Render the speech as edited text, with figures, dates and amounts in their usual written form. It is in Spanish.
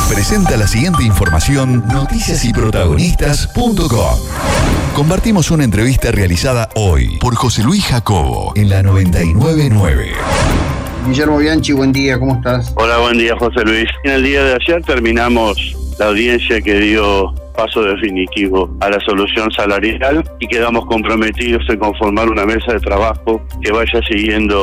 Presenta la siguiente información noticiasyprotagonistas.com. Compartimos una entrevista realizada hoy por José Luis Jacobo en la 999. Guillermo Bianchi, buen día, ¿cómo estás? Hola, buen día, José Luis. En el día de ayer terminamos la audiencia que dio paso definitivo a la solución salarial y quedamos comprometidos en conformar una mesa de trabajo que vaya siguiendo